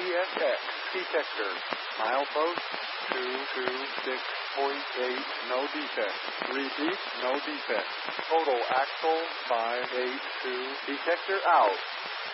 CSX detector. Milepost 226.8, no defect. Repeat, no defect. Total axle 582. Detector out.